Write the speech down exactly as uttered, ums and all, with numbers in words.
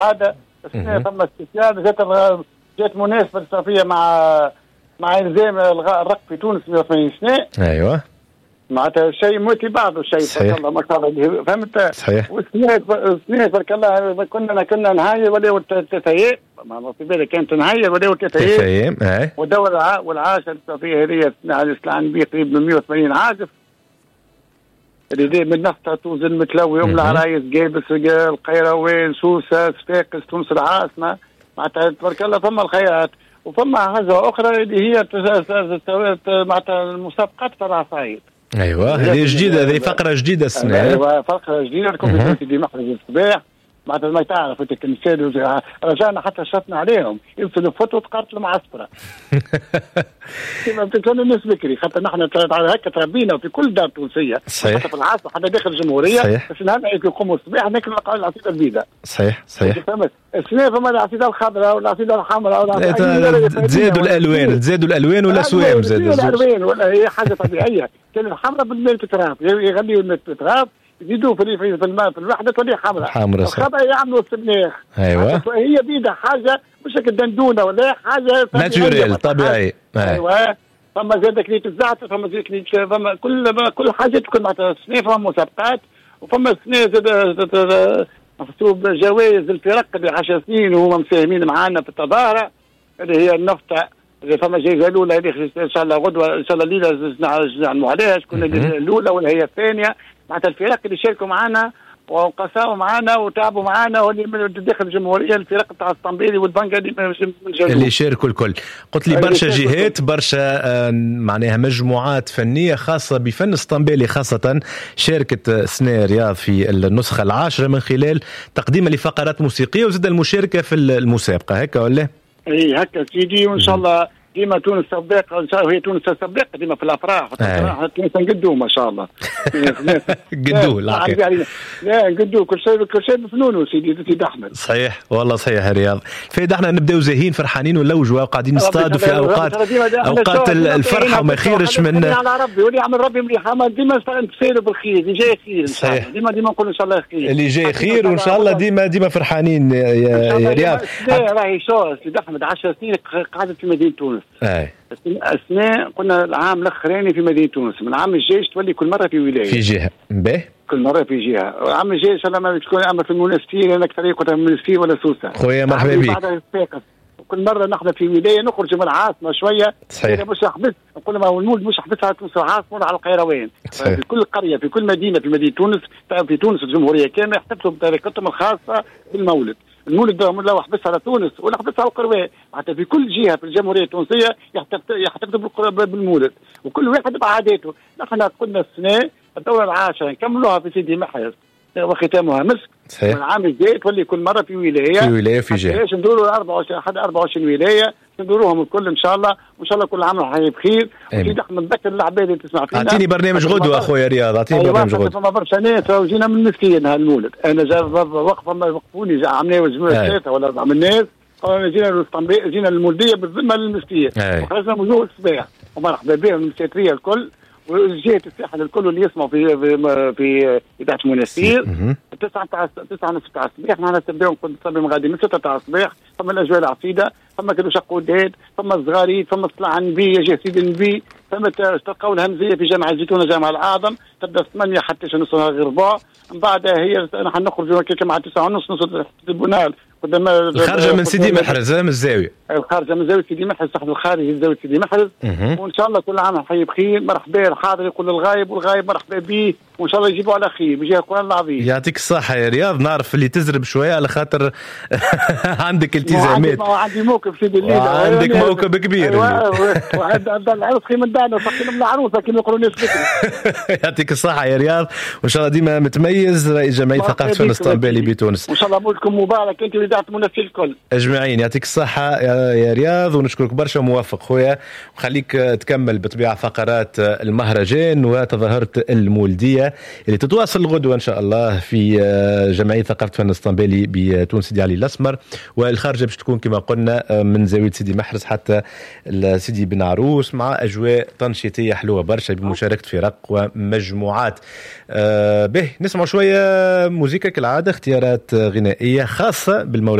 هذا ثم استثناء جات جات مناسبة الصافية مع مع إلزام الرق في تونس في ثمانين سنة. أيوة معناتها شيء موتي بعضه شيء صحيح. الله ما شاء الله فهمت. صحيح. وسنين سنين بارك الله كنا كنا نهاية ولا والتثايب ما في بالك كانت نهاية ولا والتثايب ودور والعاشر الصافية هذه على الإسلام بي قريب من مئة وثمانين عازف اللي دي من نفطة توزن متلوي أم العرايس جيبس القيروان سوسة صفاقس تونس العاصمة معناتها تبارك الله ثم الخيرات وثم حاجة أخرى اللي هي معناتها المسابقات في العصاير. أيوة هذه جديدة هذه فقرة جديدة السنة. أيوة فقرة جديدة لكم في محرز الصباح معناتها ما تعرف أنت كمثال رجعنا حتى شفنا عليهم يوصلوا فتوة قارة المعسكرة. كما بتكلم الناس بكري حتى نحن هكا تربينا في كل دار تونسية. صحيح. حتى في العاصمة حتى داخل الجمهورية. صحيح. بس نهار يقوموا الصباح ناكل العصيدة البيضاء. صحيح صحيح. السنة فما العصيدة الخضراء والعصيدة الحمراء. تزادوا الألوان تزادوا الألوان ولا سوام زادوا الألوان ولا هي حاجة طبيعية. كان الحمراء بالماء تتراب يغليوا الماء تتراب يزيدوا في في الماء في الوحدة تولي حمراء. حمراء الخضراء يعملوا السبناخ. أيوة. هي بيضة حاجة مش كدندونة ولا حاجة ناتشوريل طبيعي. أيوة. فما زاد كليت الزعتر فما زاد كليت فما كل كل حاجة تكون معناتها سنة فما مسابقات وفما سنة زاد مكتوب جوائز الفرق اللي عشر سنين وهم مساهمين معانا في التظاهرة اللي هي النفطة اللي فما جايزة الأولى هذه إن شاء الله غدوة إن شاء الله الليلة نعلموا عليها شكون الأولى ولا هي الثانية معناتها الفرق اللي شاركوا معانا وقساوا معانا وتعبوا معانا واللي من داخل الجمهوريه الفرق تاع الطنبيلي والبنكه اللي اللي شاركوا الكل. قلت لي برشا جهات برشا آه معناها مجموعات فنيه خاصه بفن الطنبيلي خاصه شاركت سنة رياض في النسخه العاشره من خلال تقديم لفقرات موسيقيه وزاد المشاركه في المسابقه هكا ولا؟ اي هكا سيدي وان شاء الله ديما تونس سباقة وهي تونس سباقة ديما في الأفراح تونس نقدوه ما شاء الله قدوه لا لا نقدوه كل شيء كل شيء بفنونه سيدي سيدي أحمد. صحيح والله صحيح يا رياض. فايدة احنا نبداو زاهين فرحانين ونلوجوا وقاعدين نصطادوا في أوقات أوقات الفرحة وما خيرش من على ربي ولي يعمل ربي مليحة ديما نتفائلوا بالخير اللي جاي خير صحيح. ديما ديما نقول إن شاء الله خير اللي جاي خير وإن شاء الله ديما ديما فرحانين يا رياض. راهي شو سيدي أحمد عشر سنين قعدت في مدينة تونس. اي أثناء قلنا العام الأخراني في مدينة تونس من عام الجيش تولي كل مرة في ولاية في جهة به كل مرة في جهة عام الجيش إن شاء الله ما تكون أما في المنستير أنا طريقة المنستير ولا سوسة خويا مرحبا بك. كل مرة نحن في ولاية نخرج من العاصمة شوية صحيح. مش أحبس نقول ما هو المولد مش أحبسها على تونس العاصمة على القيروان في كل قرية في كل مدينة في مدينة تونس في تونس الجمهورية كانوا يحتفلوا بطريقتهم الخاصة بالمولد. المولد لو احبسها على تونس ولا احبسها على القروان حتى في كل جهه في الجمهوريه التونسيه يحتفلوا بالمولد وكل واحد بعاداته. نحن قلنا السنه الدوره العاشره نكملوها في سيدي محرز وختامها مسك والعام الجاي تولي كل مره في ولايه في ولايه في جهه ايش ندوروا أربعة وعشرين حد أربعة وعشرين ولايه ندوروهم الكل ان شاء الله وان شاء الله كل عام راح بخير. وسيدي احنا نذكر العباد اللي تسمع فينا اعطيني برنامج غدوه اخويا رياض اعطيني أيوة برنامج غدوه. فما برشا ناس وجينا من مسكين هالمولد انا جا وقفه ما وقفوني عملنا جمهور ثلاثه ولا اربعه من الناس قالوا جينا للطنبيل جينا للمولديه بالذمه للمسكين وخرجنا من جوه الصباح ومرحبا بهم الساتريه الكل وجهه الساحل الكل اللي يسمعوا في في في اذاعه منستير تسعة تاع تسعة نصف تاع الصباح نحن نتبعهم كل صبي غادي من ستة تاع الصباح. ثم الاجواء العصيده ثم كانوا شقوا ديد ثم الصغاريد ثم طلع النبي يجي سيدي النبي ثم تلقاو الهمزيه في جامعه الزيتونه جامعه الاعظم تبدا ثمانية حتى نص غير ربع من بعدها هي نحن نخرجوا كيك مع تسعة ونص نص البنال قدام الخارجه من سيدي محرز من الزاويه الخارجه من زاويه سيدي محرز صاحب الخارجي زاويه سيدي محرز وان شاء الله كل عام حي بخير مرحبا الحاضر يقول للغايب والغايب مرحبا به وان شاء الله يجيبوا على خير بجاه القران العظيم. يعطيك الصحه يا رياض. نعرف اللي تزرب شويه على خاطر عندك التزامات عندي موقف سيدي الليله عندك موقف كبير وعند العروس خيمه دانا فكنا من العروسه كما يقولوا الناس بكري. يعطيك الصحه يا رياض وان شاء الله ديما متميز رئيس جمعيه ثقافه فن الطنبيلي بتونس. وان شاء الله مولدكم مبارك انت واذاعه منستير الكل اجمعين. يعطيك الصحه يا رياض ونشكرك برشا موفق خويا وخليك تكمل بطبيعه فقرات المهرجان وتظاهره المولديه الثقافيه اللي تتواصل غدوه ان شاء الله في جمعيه ثقافه فن اسطنبولي بتونس سيدي علي الاسمر، والخارجه باش تكون كما قلنا من زاويه سيدي محرز حتى سيدي بن عروس، مع اجواء تنشيطيه حلوه برشا بمشاركه فرق ومجموعات. أه به نسمع شويه موسيقى كالعاده، اختيارات غنائيه خاصه بالمولد